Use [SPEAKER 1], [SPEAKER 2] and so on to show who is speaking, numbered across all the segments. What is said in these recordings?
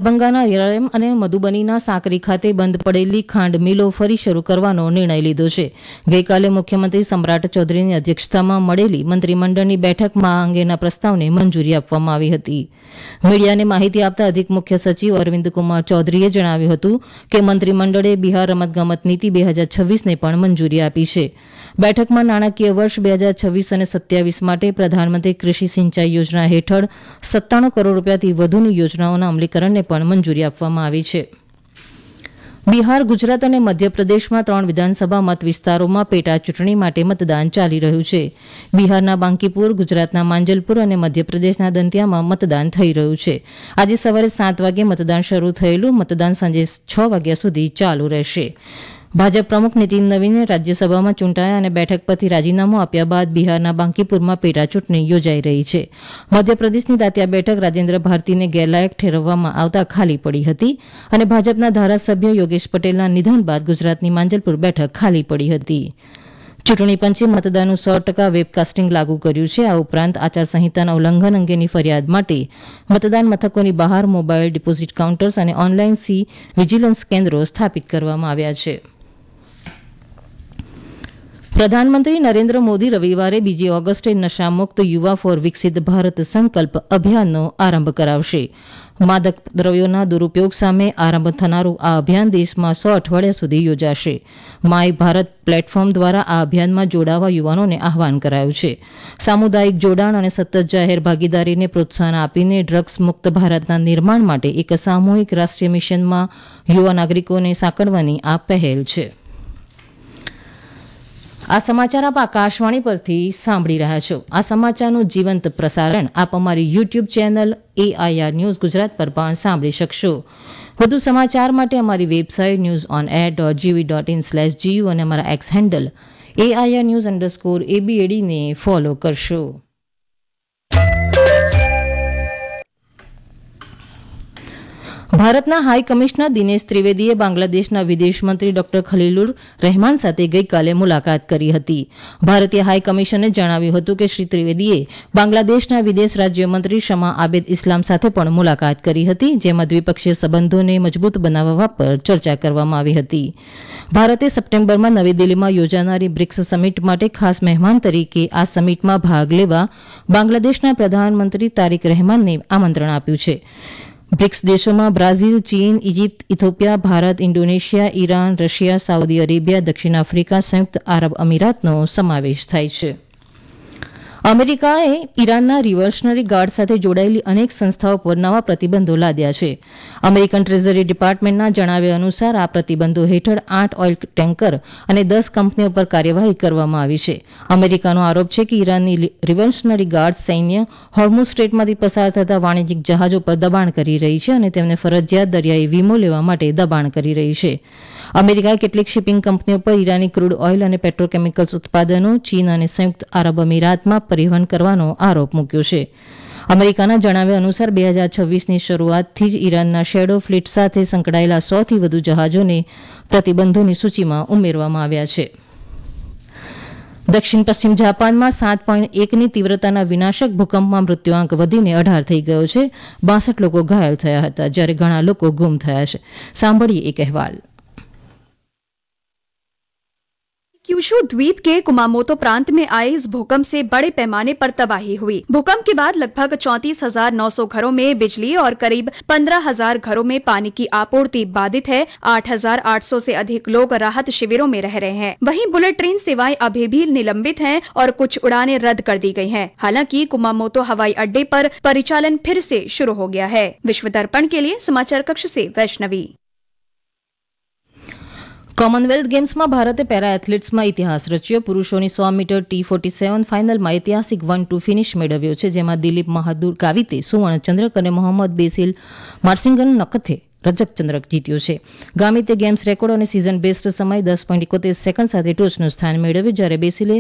[SPEAKER 1] દરભંગાના યરમ અને મધુબનીના સાંકરી ખાતે બંધ પડેલી ખાંડ મિલો ફરી શરૂ કરવાનો નિર્ણય લીધો છે. ગઈકાલે મુખ્યમંત્રી સમ્રાટ ચૌધરીની અધ્યક્ષતામાં મળેલી મંત્રીમંડળની બેઠકમાં આ અંગેના પ્રસ્તાવને મંજૂરી આપવામાં આવી હતી. મીડિયાને માહિતી આપતા અધિક મુખ્ય સચિવ અરવિંદ કુમાર ચૌધરીએ જણાવ્યું હતું કે મંત્રીમંડળે બિહાર રમતગમત નીતિ 2026ને પણ મંજૂરી આપી છે. બેઠકમાં નાણાકીય વર્ષ 2026 અને 27 માટે પ્રધાનમંત્રી કૃષિ સિંચાઈ યોજના હેઠળ 97 કરોડ રૂપિયાથી વધુની યોજનાઓના અમલીકરણને પણ મંજૂરી આપવામાં આવી છે. બિહાર, ગુજરાત અને મધ્યપ્રદેશમાં 3 વિધાનસભા મત વિસ્તારોમાં પેટા ચૂંટણી માટે મતદાન ચાલી રહ્યું છે. બિહારના બાંકીપુર, ગુજરાતના માંજલપુર અને મધ્યપ્રદેશના દંતિયામાં મતદાન થઈ રહ્યું છે. આજે સવારે 7 વાગે મતદાન શરૂ થયેલું મતદાન સાંજે 6 વાગ્યા સુધી ચાલુ રહેશે. ભાજપ પ્રમુખ નીતિન નવીને રાજ્યસભામાં ચૂંટાયા અને બેઠક પરથી રાજીનામું આપ્યા બાદ બિહારના બાંકીપુરમાં પેટા ચૂંટણી યોજાઈ રહી છે. મધ્યપ્રદેશની દાતિયા બેઠક રાજેન્દ્ર ભારતીને ગેરલાયક ઠેરવવામાં આવતા ખાલી પડી હતી અને ભાજપના ધારાસભ્ય યોગેશ પટેલના નિધન બાદ ગુજરાતની માંજલપુર બેઠક ખાલી પડી હતી. ચૂંટણી પંચે મતદાનનું 100% વેબકાસ્ટિંગ લાગુ કર્યું છે. આ ઉપરાંત આચારસંહિતાના ઉલ્લંઘન અંગેની ફરિયાદ માટે મતદાન મથકોની બહાર મોબાઈલ ડિપોઝિટ કાઉન્ટર્સ અને ઓનલાઈન સી વિજિલન્સ કેન્દ્રો સ્થાપિત કરવામાં આવ્યા છે. પ્રધાનમંત્રી નરેન્દ્ર મોદી રવિવારે 2 ઓગસ્ટે નશામુક્ત યુવા ફોર વિકસિત ભારત સંકલ્પ અભિયાનનો આરંભ કરાવશે. માદક દ્રવ્યોના દુરુપયોગ સામે આરંભ થનારું આ અભિયાન દેશમાં 100 અઠવાડિયા સુધી યોજાશે. માય ભારત પ્લેટફોર્મ દ્વારા આ અભિયાનમાં જોડાવા યુવાનોને આહવાન કરાયું છે. સામુદાયિક જોડાણ અને સતત જાહેર ભાગીદારીને પ્રોત્સાહન આપીને ડ્રગ્સ મુક્ત ભારતના નિર્માણ માટે એક સામૂહિક રાષ્ટ્રીય મિશનમાં યુવા નાગરિકોને સાંકળવાની આ પહેલ છે. આ સમાચાર આપ આકાશવાણી પરથી સાંભળી રહ્યા છો. આ સમાચારનું જીવંત પ્રસારણ આપ અમારી YouTube channel AIR news Gujarat પર પણ સાંભળી શકશો. વધુ સમાચાર માટે અમારી વેબસાઇટ newsonair.gov.in/gu અને અમારા એક્સ હેન્ડલ AIR_news_ABAD ને ફોલો કરશો. ભારતના હાઈ કમિશનર દિનેશ ત્રિવેદીએ બાંગ્લાદેશના વિદેશ મંત્રી ડોક્ટર ખલીલુર રહેમાન સાથે ગઈકાલે મુલાકાત કરી હતી. ભારતીય હાઈ કમિશને જણાવ્યું હતું કે શ્રી ત્રિવેદીએ બાંગ્લાદેશના વિદેશ રાજ્યમંત્રી શમા આબેદ ઇસ્લામ સાથે પણ મુલાકાત કરી હતી, જેમાં દ્વિપક્ષીય સંબંધોને મજબૂત બનાવવા પર ચર્ચા કરવામાં આવી હતી. ભારતે સપ્ટેમ્બરમાં નવી દિલ્હીમાં યોજાનારી બ્રિક્સ સમિટ માટે ખાસ મહેમાન તરીકે આ સમિટમાં ભાગ લેવા બાંગ્લાદેશના પ્રધાનમંત્રી તારિક રહેમાનને આમંત્રણ આપ્યું છે. બ્રિક્સ દેશોમાં બ્રાઝિલ, ચીન, Egypt, Ethiopia, Bharat, Indonesia, Iran, Russia, Saudi Arabia, દક્ષિણ આફ્રિકા, સંયુક્ત આરબ અમીરાતનો સમાવેશ થાય છે. અમેરિકાએ ઈરાનના રિવોલ્યુશનરી ગાર્ડ સાથે જોડાયેલી અનેક સંસ્થાઓ પર નવા પ્રતિબંધો લાદ્યા છે. અમેરિકન ટ્રેઝરી ડિપાર્ટમેન્ટના જણાવ્યા અનુસાર આ પ્રતિબંધો હેઠળ 8 ઓઇલ ટેન્કર અને 10 કંપનીઓ પર કાર્યવાહી કરવામાં આવી છે. અમેરિકાનો આરોપ છે કે ઈરાનની રિવોલ્યુશનરી ગાર્ડ સૈન્ય હોર્મુઝ સ્ટ્રેટમાંથી પસાર થતા વાણિજ્યિક જહાજો પર દબાણ કરી રહી છે અને તેમને ફરજિયાત દરિયાઈ વીમો લેવા માટે દબાણ કરી રહી છે. અમેરિકાએ કેટલીક શિપિંગ કંપનીઓ પર ઈરાની ક્રૂડ ઓઇલ અને પેટ્રોકેમિકલ્સ ઉત્પાદનો ચીન અને સંયુક્ત આરબ અમીરાતમાં પરિવહન કરવાનો આરોપ મૂક્યો છે. અમેરિકાના જણાવ્યા અનુસાર 2026ની શરૂઆતથી જ ઈરાનના શેડો ફ્લીટ સાથે સંકળાયેલા 100થી વધુ જહાજોને પ્રતિબંધોની સૂચિમાં ઉમેરવામાં આવ્યા છે. દક્ષિણ પશ્ચિમ જાપાનમાં 7.1ની તીવ્રતાના વિનાશક ભૂકંપમાં મૃત્યુઆંક વધીને 18 થઈ ગયો છે. 62 લોકો ઘાયલ થયા હતા, જ્યારે ઘણા લોકો ગુમ થયા છે. સાંભળીએ એક અહેવાલ.
[SPEAKER 2] क्यूशू द्वीप के कुमामोतो प्रांत में आए इस भूकंप से बड़े पैमाने पर तबाही हुई। भूकंप के बाद लगभग 34,900 घरों में बिजली और करीब 15,000 घरों में पानी की आपूर्ति बाधित है। 8,800 से अधिक लोग राहत शिविरों में रह रहे हैं। वहीं बुलेट ट्रेन सेवाएं अभी भी निलंबित हैं और कुछ उड़ानें रद्द कर दी गई हैं। हालांकि कुमामोतो हवाई अड्डे पर परिचालन फिर से शुरू हो गया है। विश्व दर्पण के लिए समाचार कक्ष से वैष्णवी।
[SPEAKER 1] કોમનવેલ્થ ગેમ્સમાં ભારતે પેરા એથ્લેટ્સમાં ઇતિહાસ રચ્યો. પુરુષોની 100 મીટર T47 ફાઇનલમાં ઐતિહાસિક 1-2 ફિનિશ મેળવ્યો છે, જેમાં દિલીપ બહાદુર ગાવિતે સુવર્ણ ચંદ્રક અને મોહમ્મદ બેસિલ માર્સિંગન નકથે રજત ચંદ્રક જીત્યો છે. ગામિતે ગેમ્સ રેકોર્ડ અને સિઝન બેસ્ટ સમય 10.71 સેકન્ડ સાથે ટોચનું સ્થાન મેળવ્યું, જ્યારે બેસિલે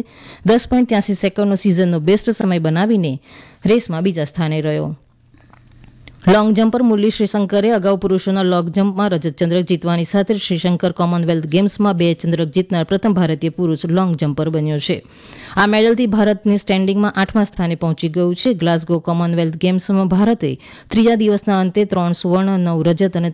[SPEAKER 1] 10.83 સેકન્ડનો સિઝનનો બેસ્ટ સમય બનાવીને રેસમાં બીજા સ્થાને રહ્યો. લોંગ જમ્પર મુરલી શ્રીશંકરે અગાઉ પુરુષોના લોંગ જમ્પમાં રજત ચંદ્રક જીતવાની સાથે શ્રીશંકર કોમનવેલ્થ ગેમ્સમાં 2 ચંદ્રક જીતનાર પ્રથમ ભારતીય પુરુષ લોંગ જમ્પર બન્યો છે. આ મેડલથી ભારતની સ્ટેન્ડિંગમાં 8મા સ્થાને પહોંચી ગયું છે. ગ્લાસગો કોમનવેલ્થ ગેમ્સમાં ભારતે ત્રીજા દિવસના અંતે 3 સુવર્ણ, 9 રજત અને